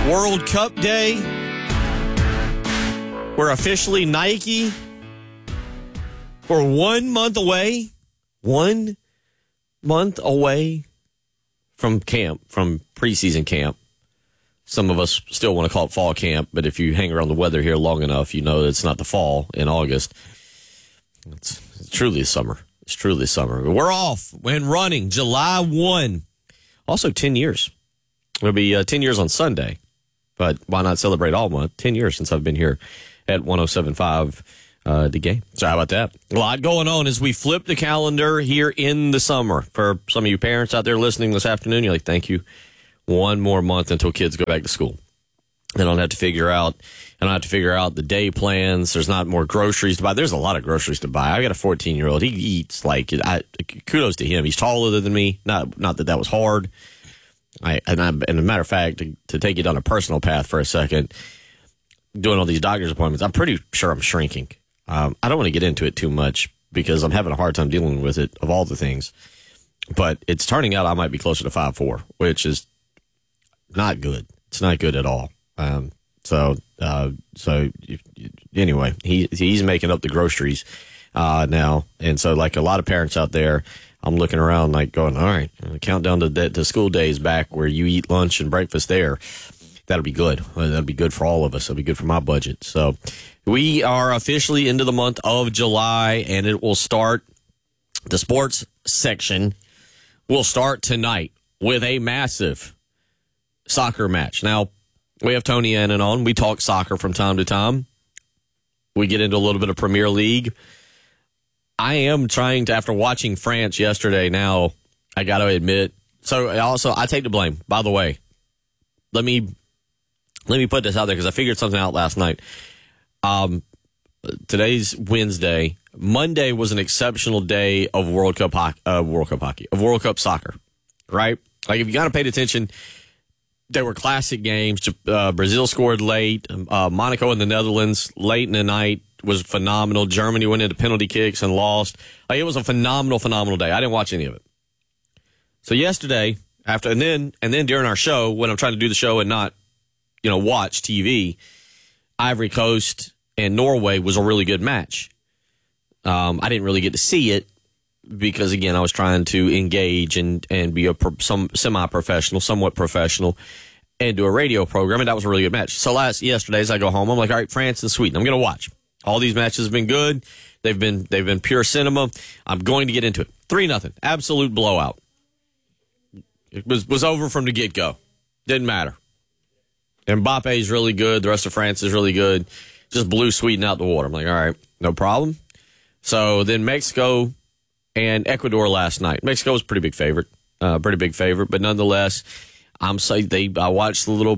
World Cup Day. We're officially Nike. We're 1 month away. 1 month away from camp, from preseason camp. Some of us still want to call it fall camp, but if you hang around the weather here long enough, you know it's not the fall in August. It's truly summer. It's truly summer. We're off and running July 1. Also 10 years. It'll be 10 years on Sunday, but why not celebrate all month? 10 years since I've been here at 107.5 the game. So how about that? A lot going on as we flip the calendar here in the summer. For some of you parents out there listening this afternoon, you're like, thank you. 1 more month until kids go back to school. I don't have to figure out the day plans. There's not more groceries to buy. There's a lot of groceries to buy. I got a 14-year-old. He eats like kudos to him. He's taller than me. Not that was hard. And a matter of fact, to take it on a personal path for a second, doing all these doctor's appointments, I'm pretty sure I'm shrinking. I don't want to get into it too much because I'm having a hard time dealing with it of all the things. But it's turning out I might be closer to 5'4", which is not good. It's not good at all. So anyway, he's making up the groceries now, and so like a lot of parents out there, I'm looking around like going, all right, countdown to school days back where you eat lunch and breakfast there. That'll be good. That'll be good for all of us. That'll be good for my budget. So we are officially into the month of July, and it will start. The sports section will start tonight with a massive soccer match. Now, we have Tony Annan on. We talk soccer from time to time. We get into a little bit of Premier League. I am trying to, after watching France yesterday now, I got to admit. So I take the blame, by the way. Let me put this out there because I figured something out last night. Today's Wednesday. Monday was an exceptional day of World Cup soccer, right? Like if you kind of paid attention, there were classic games. Brazil scored late. Monaco and the Netherlands late in the night was phenomenal. Germany went into penalty kicks and lost. It was a phenomenal day. I didn't watch any of it. So yesterday, and then during our show, when I'm trying to do the show and not, watch TV, Ivory Coast and Norway was a really good match. I didn't really get to see it because, again, I was trying to engage and be some semi-professional, somewhat professional, and do a radio program, and that was a really good match. So yesterday, as I go home, I'm like, all right, France and Sweden, I'm going to watch. All these matches have been good. They've been pure cinema. I'm going to get into it. 3-0, absolute blowout. It was over from the get-go. Didn't matter. Mbappe is really good. The rest of France is really good. Just blew Sweden out the water. I'm like, all right, no problem. So then Mexico and Ecuador last night. Mexico was a pretty big favorite, but nonetheless, I watched the little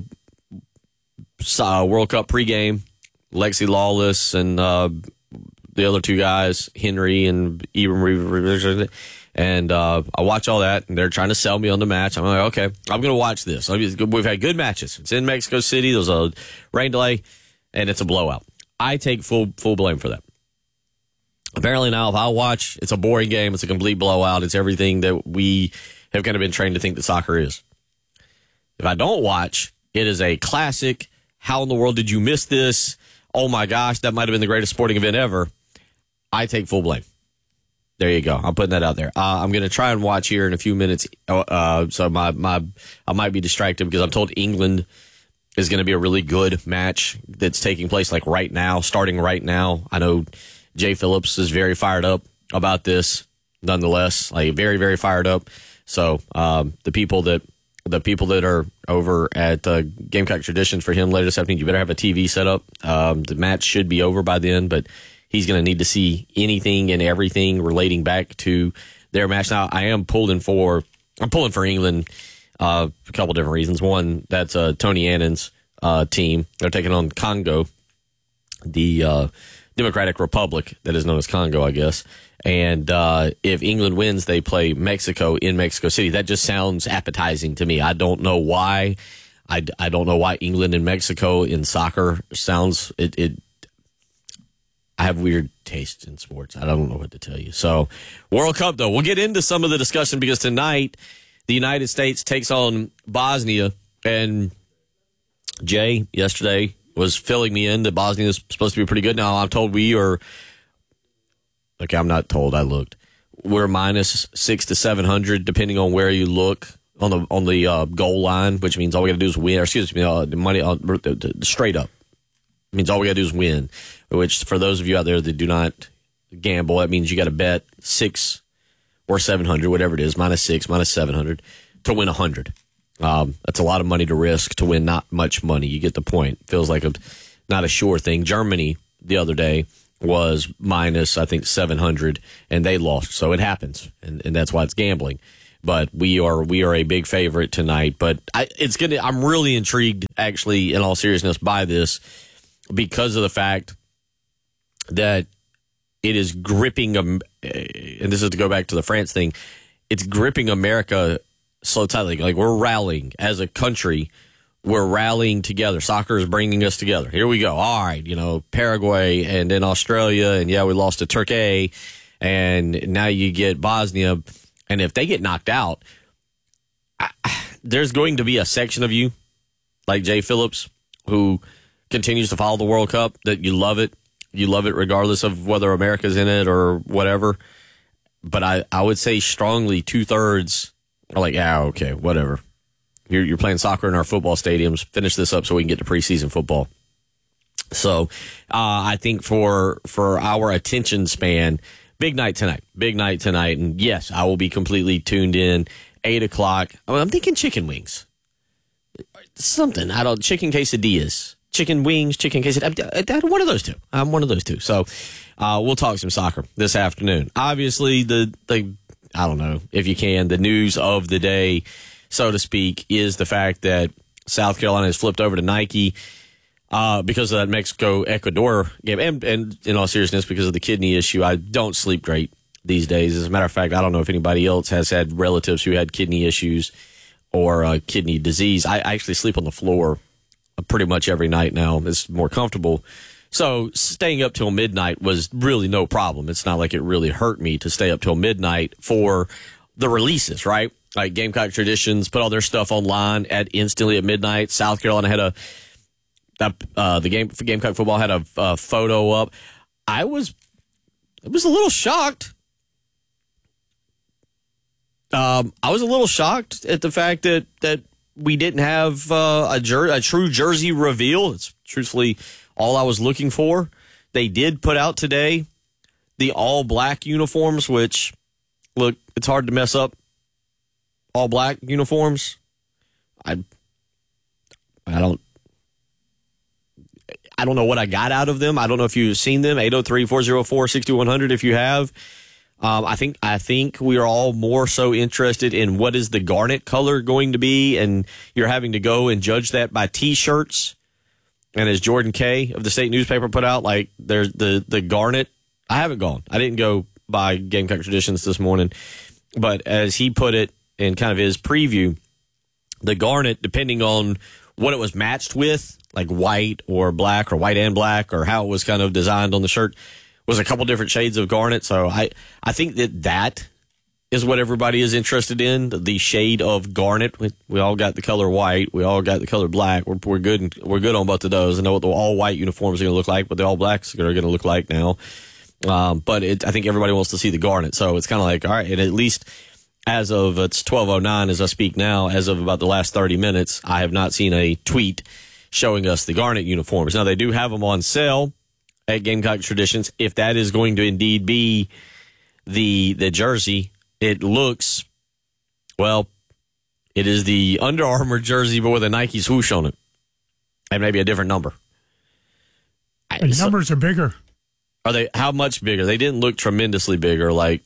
World Cup pregame. Lexi Lawless and the other two guys, Henry and Ibrahim, and I watch all that, and they're trying to sell me on the match. I'm like, okay, I'm going to watch this. We've had good matches. It's in Mexico City. There's a rain delay, and it's a blowout. I take full blame for that. Apparently now, if I watch, it's a boring game. It's a complete blowout. It's everything that we have kind of been trained to think that soccer is. If I don't watch, it is a classic. How in the world did you miss this? Oh, my gosh, that might have been the greatest sporting event ever. I take full blame. There you go. I'm putting that out there. I'm going to try and watch here in a few minutes. So I might be distracted because I'm told England is going to be a really good match that's taking place like right now, starting right now. I know Jay Phillips is very fired up about this, nonetheless, like very, very fired up. So the people that are over at Gamecock Traditions for him later this afternoon, you better have a TV set up. The match should be over by then, but he's going to need to see anything and everything relating back to their match. Now, I'm pulling for England a couple different reasons. One, that's Tony Annan's team. They're taking on Congo, the Democratic Republic that is known as Congo, I guess. And if England wins, they play Mexico in Mexico City. That just sounds appetizing to me. I don't know why. I don't know why England and Mexico in soccer sounds it. I have weird taste in sports. I don't know what to tell you. So, World Cup, though. We'll get into some of the discussion because tonight the United States takes on Bosnia. And Jay yesterday was filling me in that Bosnia is supposed to be pretty good. Now I'm told we are. Okay, I'm not told. I looked. We're minus 600 to 700 depending on where you look on the goal line, which means all we got to do is win. Or excuse me, the money straight up. It means all we got to do is win. Which for those of you out there that do not gamble, that means you got to bet 6 or 700, whatever it is, minus 6, minus 700 to win 100. That's a lot of money to risk to win not much money. You get the point. Feels like not a sure thing. Germany the other day was minus, I think, 700, and they lost. So it happens, and that's why it's gambling. But we are a big favorite tonight. But I'm really intrigued, actually, in all seriousness, by this because of the fact that it is gripping, and this is to go back to the France thing, it's gripping America so tightly. Like, we're rallying as a country. We're rallying together. Soccer is bringing us together. Here we go. All right, Paraguay and then Australia, and we lost to Turkey, and now you get Bosnia. And if they get knocked out, there's going to be a section of you, like Jay Phillips, who continues to follow the World Cup, that you love it. You love it regardless of whether America's in it or whatever. But I would say strongly 2/3 are like, yeah, okay, whatever. You're playing soccer in our football stadiums. Finish this up so we can get to preseason football. So I think for our attention span, big night tonight. And yes, I will be completely tuned in. 8 o'clock. I'm thinking chicken wings. Something. Chicken quesadillas. Chicken wings, chicken quesadillas. One of those two. I'm one of those two. So we'll talk some soccer this afternoon. Obviously, I don't know if you can, the news of the day, so to speak, is the fact that South Carolina has flipped over to Nike because of that Mexico-Ecuador game. And in all seriousness, because of the kidney issue, I don't sleep great these days. As a matter of fact, I don't know if anybody else has had relatives who had kidney issues or kidney disease. I actually sleep on the floor pretty much every night now. It's more comfortable. So staying up till midnight was really no problem. It's not like it really hurt me to stay up till midnight for the releases, right? Like Gamecock Traditions put all their stuff online instantly at midnight. South Carolina had Gamecock football had a photo up. I was a little shocked. I was a little shocked at the fact that we didn't have a true jersey reveal. It's truthfully all I was looking for. They did put out today the all black uniforms, which, look, it's hard to mess up all black uniforms. I don't know what I got out of them. I don't know if you've seen them. 803-404-6100 if you have. I think we are all more so interested in what is the garnet color going to be, and you're having to go and judge that by T-shirts. And as Jordan Kay of the State Newspaper put out, like, there's the garnet. I haven't gone. I didn't go by Gamecock Traditions this morning. But as he put it in kind of his preview, the garnet, depending on what it was matched with, like white or black or white and black, or how it was kind of designed on the shirt, was a couple different shades of garnet. So I think that is what everybody is interested in, the shade of garnet. We all got the color white. We all got the color black. We're good. We're good on both of those. I know what the all white uniforms are going to look like, what the all blacks are going to look like now. But I think everybody wants to see the garnet. So it's kind of like, all right, and at least as of, it's 12:09 as I speak now, as of about the last 30 minutes, I have not seen a tweet showing us the garnet uniforms. Now, they do have them on sale at Gamecock Traditions. If that is going to indeed be the jersey, it looks, well, it is the Under Armour jersey, but with a Nike swoosh on it. And maybe a different number. The numbers are bigger. Are they? How much bigger? They didn't look tremendously bigger. Like,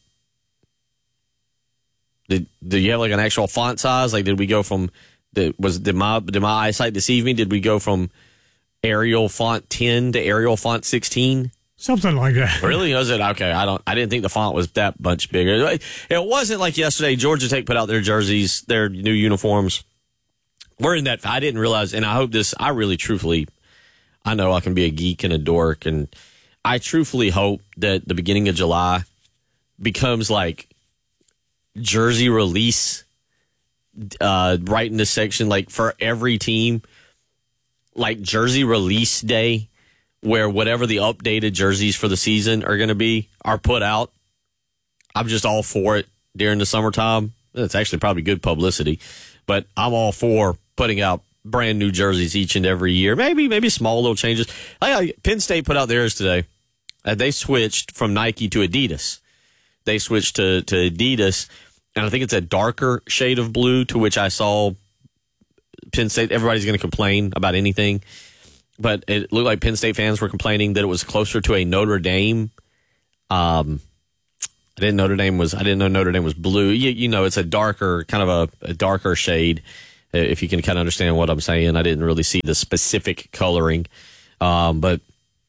did you have like an actual font size? Like, did we go from, did my eyesight deceive me? Did we go from Arial font 10 to Arial font 16? Something like that. Really? Was it? Okay. I didn't think the font was that much bigger. It wasn't like yesterday. Georgia Tech put out their jerseys, their new uniforms. We're in that. I didn't realize, and I hope this, I really truthfully, I know I can be a geek and a dork, and I truthfully hope that the beginning of July becomes like jersey release right in this section, like for every team. like jersey release day, where whatever the updated jerseys for the season are going to be are put out, I'm just all for it during the summertime. It's actually probably good publicity, but I'm all for putting out brand new jerseys each and every year. Maybe small little changes. Penn State put out theirs today. They switched from Nike to Adidas. They switched to Adidas, and I think it's a darker shade of blue, to which I saw Penn State. Everybody's going to complain about anything, but it looked like Penn State fans were complaining that it was closer to a Notre Dame. I didn't know Notre Dame was blue. You know, it's a darker, kind of a darker shade, if you can kind of understand what I'm saying. I didn't really see the specific coloring, but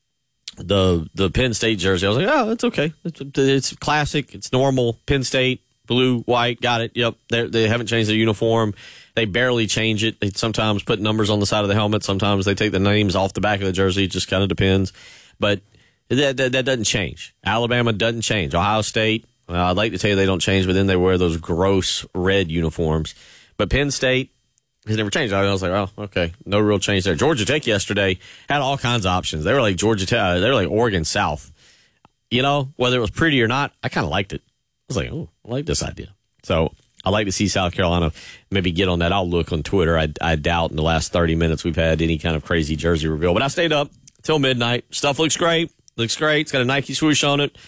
the Penn State jersey, I was like, oh, it's okay. It's classic. It's normal. Penn State, blue, white, got it. Yep, they haven't changed their uniform. They barely change it. They sometimes put numbers on the side of the helmet. Sometimes they take the names off the back of the jersey. It just kind of depends. But that doesn't change. Alabama doesn't change. Ohio State, I'd like to tell you they don't change, but then they wear those gross red uniforms. But Penn State has never changed. I was like, oh, okay, no real change there. Georgia Tech yesterday had all kinds of options. They were like Georgia Tech. They were like Oregon South. You know, whether it was pretty or not, I kind of liked it. I was like, oh, I like this idea. So I'd like to see South Carolina maybe get on that. I'll look on Twitter. I doubt in the last 30 minutes we've had any kind of crazy jersey reveal. But I stayed up till midnight. Stuff looks great. Looks great. It's got a Nike swoosh on it.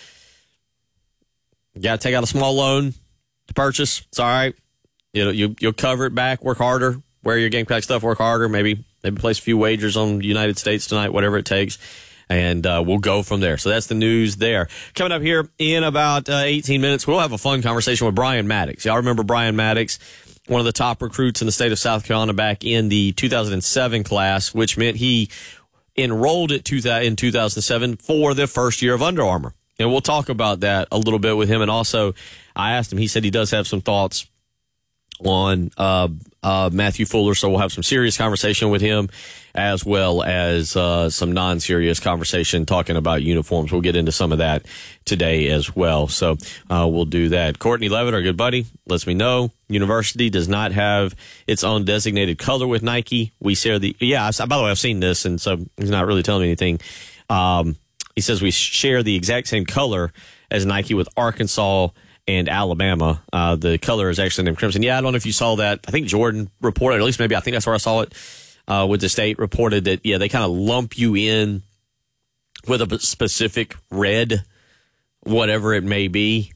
You got to take out a small loan to purchase. It's all right. You'll cover it back. Work harder. Wear your Gamecock stuff. Work harder. Maybe place a few wagers on the United States tonight, whatever it takes. And we'll go from there. So that's the news there. Coming up here in about 18 minutes, we'll have a fun conversation with Brian Maddox. Y'all remember Brian Maddox, one of the top recruits in the state of South Carolina back in the 2007 class, which meant he enrolled in 2007 for the first year of Under Armour. And we'll talk about that a little bit with him. And also, I asked him, he said he does have some thoughts on Matthew Fuller, so we'll have some serious conversation with him, as well as some non-serious conversation talking about uniforms. We'll get into some of that today as well, so we'll do that. Courtney Levitt, our good buddy, lets me know University does not have its own designated color with Nike. We share the by the way, I've seen this, and so he's not really telling me anything. He says we share the exact same color as Nike with Arkansas and Alabama. The color is actually named Crimson. Yeah, I don't know if you saw that. I think Jordan reported, at least maybe I think that's where I saw it, with the state reported that, yeah, they kind of lump you in with a specific red, whatever it may be.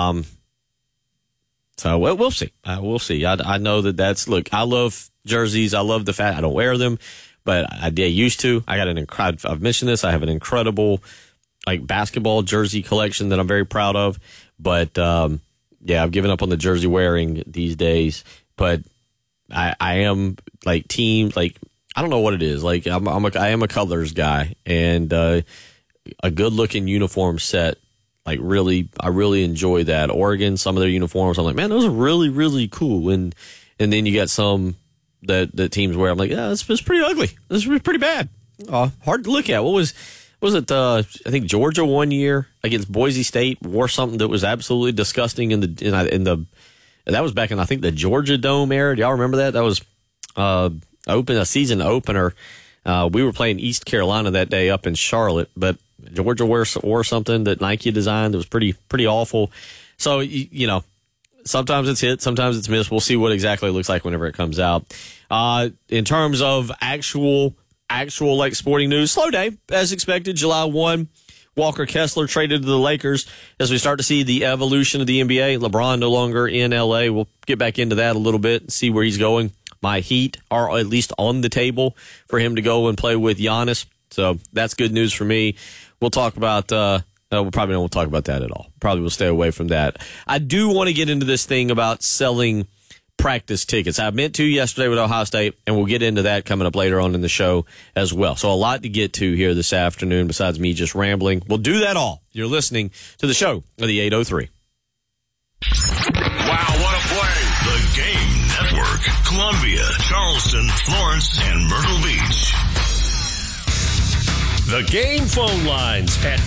So we'll see. We'll see. I know that's, look, I love jerseys. I love the fact I don't wear them, but I used to. I've mentioned this. I have an incredible basketball jersey collection that I'm very proud of. But, I've given up on the jersey wearing these days. But I am teams, I don't know what it is. I am a colors guy, and a good looking uniform set. I really enjoy that. Oregon, some of their uniforms, I'm like, man, those are really, really cool. And then you got some that teams wear. I'm like, yeah, it's pretty ugly. This is pretty bad. Hard to look at. What was it? I think Georgia one year against Boise State wore something that was absolutely disgusting that was back in, I think, the Georgia Dome era. Do y'all remember that? That was a season opener. We were playing East Carolina that day up in Charlotte, but Georgia wore something that Nike designed that was pretty awful. So sometimes it's hit, sometimes it's missed. We'll see what exactly it looks like whenever it comes out. In terms of actual sporting news, slow day as expected. July 1, Walker Kessler traded to the Lakers as we start to see the evolution of the NBA. LeBron no longer in LA. We'll get back into that a little bit and see where he's going. My Heat are at least on the table for him to go and play with Giannis. So that's good news for me. We'll talk about we probably won't talk about that at all. Probably will stay away from that. I do want to get into this thing about selling practice tickets. I meant to yesterday with Ohio State, and we'll get into that coming up later on in the show as well. So a lot to get to here this afternoon besides me just rambling. We'll do that all. You're listening to the show of the 803. Wow, what a play. The Game Network. Columbia, Charleston, Florence, and Myrtle Beach. The Game phone lines at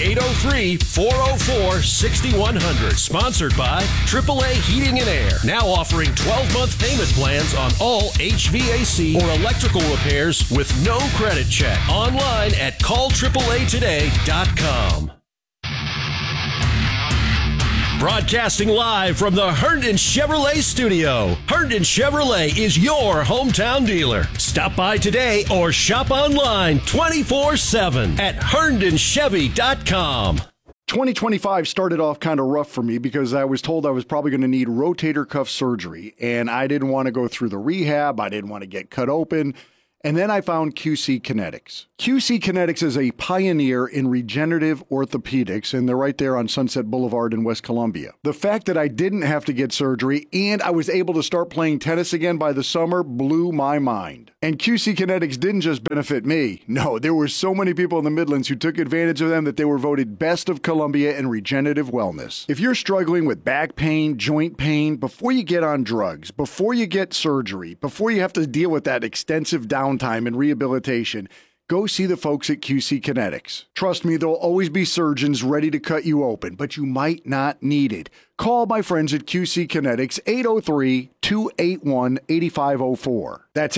803-404-6100. Sponsored by AAA Heating and Air. Now offering 12-month payment plans on all HVAC or electrical repairs with no credit check. Online at callAAAtoday.com. Broadcasting live from the Herndon Chevrolet studio. Herndon Chevrolet is your hometown dealer. Stop by today or shop online 24/7 at HerndonChevy.com. 2025 started off kind of rough for me because I was told I was probably going to need rotator cuff surgery, and I didn't want to go through the rehab. I didn't want to get cut open. And then I found QC Kinetics. QC Kinetics is a pioneer in regenerative orthopedics, and they're right there on Sunset Boulevard in West Columbia. The fact that I didn't have to get surgery and I was able to start playing tennis again by the summer blew my mind. And QC Kinetics didn't just benefit me. No, there were so many people in the Midlands who took advantage of them that they were voted Best of Columbia in regenerative wellness. If you're struggling with back pain, joint pain, before you get on drugs, before you get surgery, before you have to deal with that extensive downtime and rehabilitation, go see the folks at QC Kinetics. Trust me, there'll always be surgeons ready to cut you open, but you might not need it. Call my friends at QC Kinetics, 803-281-8504. That's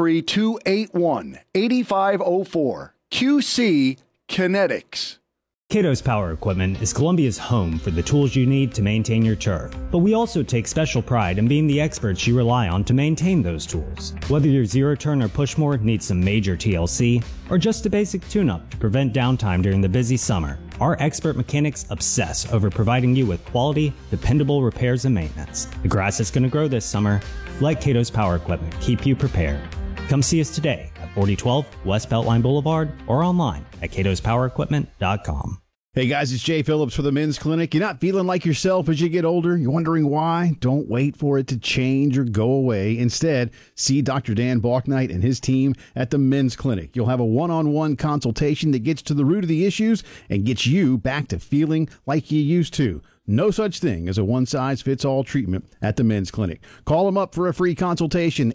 803-281-8504. QC Kinetics. Cato's Power Equipment is Columbia's home for the tools you need to maintain your turf. But we also take special pride in being the experts you rely on to maintain those tools. Whether your zero-turn or pushmower needs some major TLC, or just a basic tune-up to prevent downtime during the busy summer, our expert mechanics obsess over providing you with quality, dependable repairs and maintenance. The grass is going to grow this summer. Let Cato's Power Equipment keep you prepared. Come see us today at 4012 West Beltline Boulevard or online at catospowerequipment.com. Hey guys, it's Jay Phillips for the Men's Clinic. You're not feeling like yourself as you get older? You're wondering why? Don't wait for it to change or go away. Instead, see Dr. Dan Balknight and his team at the Men's Clinic. You'll have a one-on-one consultation that gets to the root of the issues and gets you back to feeling like you used to. No such thing as a one-size-fits-all treatment at the Men's Clinic. Call them up for a free consultation,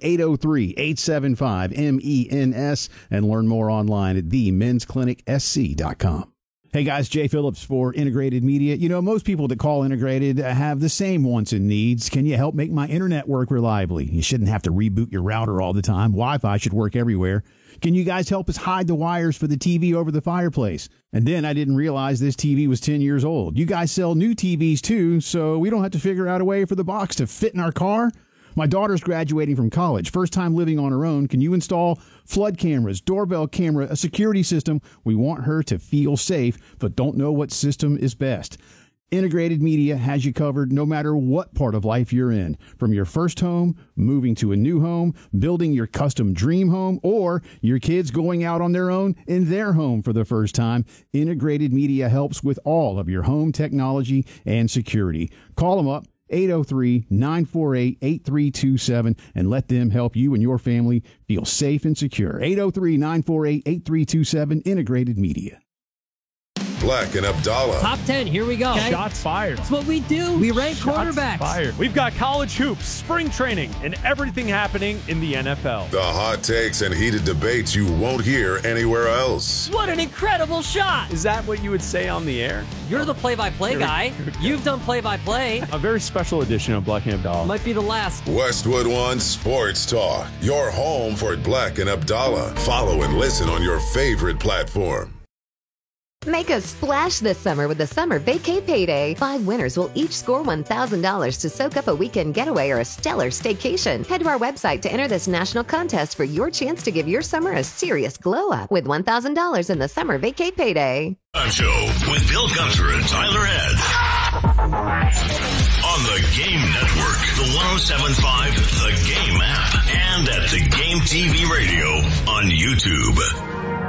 803-875-MENS, and learn more online at themensclinicsc.com. Hey guys, Jay Phillips for Integrated Media. You know, most people that call Integrated have the same wants and needs. Can you help make my internet work reliably? You shouldn't have to reboot your router all the time. Wi-Fi should work everywhere. Can you guys help us hide the wires for the TV over the fireplace? And then I didn't realize this TV was 10 years old. You guys sell new TVs too, so we don't have to figure out a way for the box to fit in our car? My daughter's graduating from college, first time living on her own. Can you install flood cameras, doorbell camera, a security system? We want her to feel safe, but don't know what system is best. Integrated Media has you covered no matter what part of life you're in. From your first home, moving to a new home, building your custom dream home, or your kids going out on their own in their home for the first time, Integrated Media helps with all of your home technology and security. Call them up. 803-948-8327 and let them help you and your family feel safe and secure. 803-948-8327, Integrated Media. Black and Abdallah. Top 10, here we go. Okay. Shots fired. That's what we do. We rank quarterbacks. Fired. We've got college hoops, spring training, and everything happening in the NFL. The hot takes and heated debates you won't hear anywhere else. What an incredible shot. Is that what you would say on the air? You're the play-by-play guy. You've done play-by-play. A very special edition of Black and Abdallah. Might be the last. Westwood One Sports Talk. Your home for Black and Abdallah. Follow and listen on your favorite platform. Make a splash this summer with the Summer Vacay Payday. 5 winners will each score $1,000 to soak up a weekend getaway or a stellar staycation. Head to our website to enter this national contest for your chance to give your summer a serious glow up with $1,000 in the Summer Vacay Payday. Show with Bill Gunter and Tyler Head. On the Game Network, the 107.5 The Game app, and at The Game TV Radio on YouTube.